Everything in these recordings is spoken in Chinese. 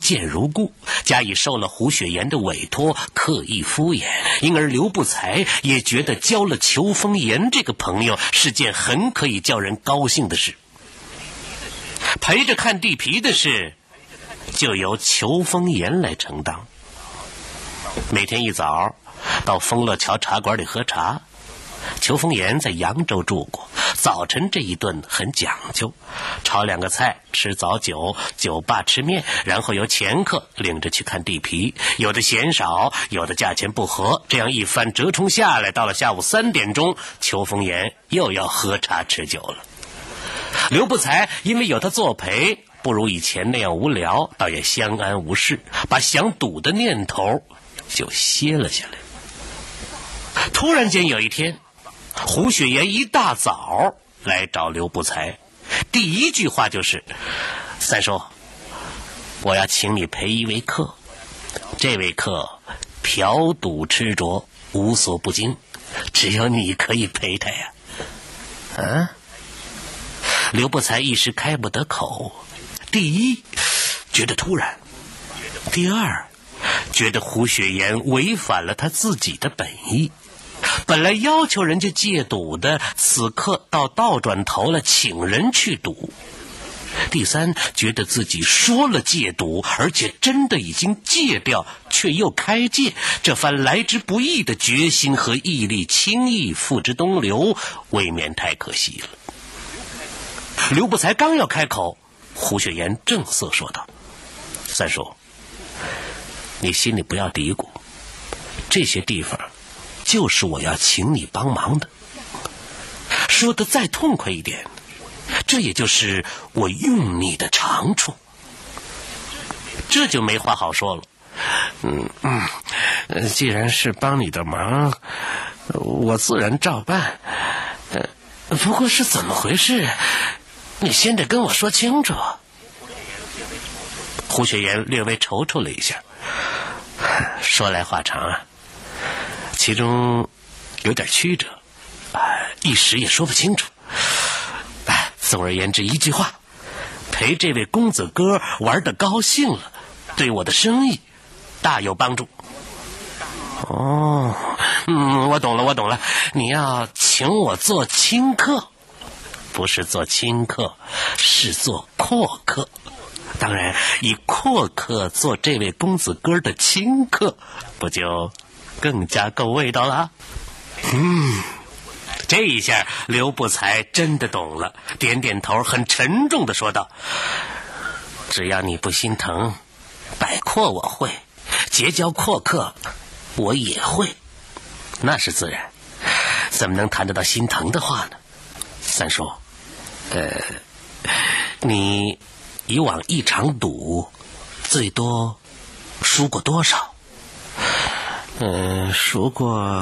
见如故，加以受了胡雪岩的委托，刻意敷衍，因而刘不才也觉得交了裘风言这个朋友是件很可以叫人高兴的事。陪着看地皮的事就由裘风言来承担。每天一早到丰乐桥茶馆里喝茶，裘风言在扬州住过，早晨这一顿很讲究，炒2个菜，吃早酒，酒罢吃面，然后由前客领着去看地皮，有的嫌少，有的价钱不合，这样一番折冲下来，到了下午3点钟，裘风言又要喝茶吃酒了。刘不才因为有他作陪，不如以前那样无聊，倒也相安无事，把想赌的念头就歇了下来。突然间有一天，胡雪岩一大早来找刘不才，第一句话就是：三叔，我要请你陪一位客，这位客嫖赌吃着，无所不精，只有你可以陪他呀。啊？刘不才一时开不得口，第一觉得突然，第二觉得胡雪岩违反了他自己的本意，本来要求人家戒赌的，此刻倒转头了请人去赌。第三，觉得自己说了戒赌，而且真的已经戒掉，却又开戒，这番来之不易的决心和毅力轻易付之东流，未免太可惜了。刘不才刚要开口，胡雪岩正色说道：三叔，你心里不要嘀咕，这些地方就是我要请你帮忙的。说得再痛快一点，这也就是我用你的长处。这就没话好说了。既然是帮你的忙，我自然照办。不过是怎么回事，你先得跟我说清楚。胡雪岩略微踌躇了一下，说来话长啊，其中有点曲折，一时也说不清楚。总而言之一句话，陪这位公子哥玩得高兴了，对我的生意大有帮助。我懂了，你要请我做亲客，不是做亲客，是做阔客。当然，以阔客做这位公子哥的亲客，不就更加够味道了？这一下刘不才真的懂了，点点头，很沉重地说道：只要你不心疼，摆阔我会，结交阔客我也会。那是自然，怎么能谈得到心疼的话呢？三叔，你以往一场赌最多输过多少？输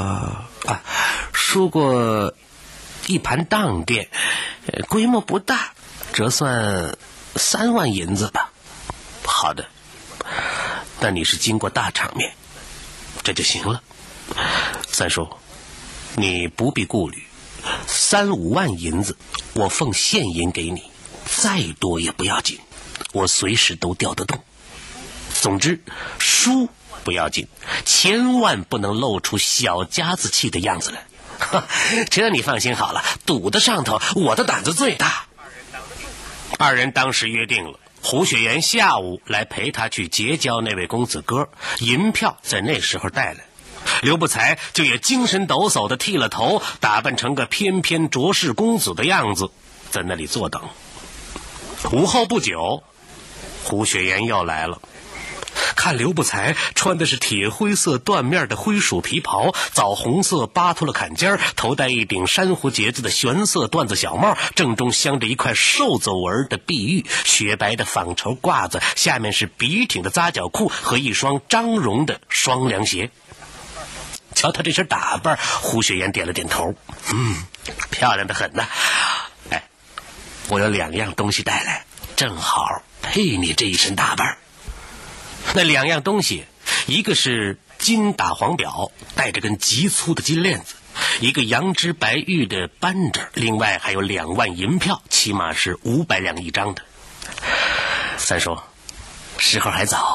过一盘当店，规模不大，折算3万银子吧。好的，那你是经过大场面，这就行了。三叔，你不必顾虑，3、5万银子我奉现银给你，再多也不要紧，我随时都调得动。总之，输不要紧，千万不能露出小家子气的样子来。这你放心好了，赌的上头我的胆子最大。二人当时约定了，胡雪岩下午来陪他去结交那位公子哥，银票在那时候带来。刘不才就也精神抖擞地剃了头，打扮成个翩翩卓氏公子的样子，在那里坐等。午后不久，胡雪岩又来了。看刘不才穿的是铁灰色缎面的灰鼠皮袍，枣红色巴图勒坎肩，头戴一顶珊瑚结子的玄色缎子小帽，正中镶着一块兽走纹的碧玉，雪白的纺绸褂子，下面是笔挺的扎脚裤和一双张绒的双凉鞋。瞧他这身打扮，胡雪岩点了点头，漂亮的很呐。我有2样东西带来，正好配你这一身打扮。那2样东西，一个是金打黄表，带着根极粗的金链子，一个羊脂白玉的扳指，另外还有2万银票，起码是500两一张的。三叔，时候还早，